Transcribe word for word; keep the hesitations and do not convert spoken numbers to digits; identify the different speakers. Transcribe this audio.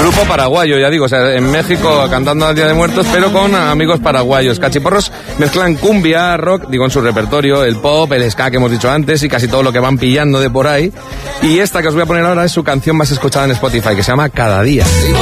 Speaker 1: Grupo paraguayo, ya digo, o sea, en México cantando al Día de Muertos, pero con amigos paraguayos. Cachiporros mezclan cumbia, rock, digo, en su repertorio, el pop, el ska que hemos dicho antes y casi todo lo que van pillando de por ahí. Y esta que os voy a poner ahora es su canción más escuchada en Spotify, que se llama Cada Día.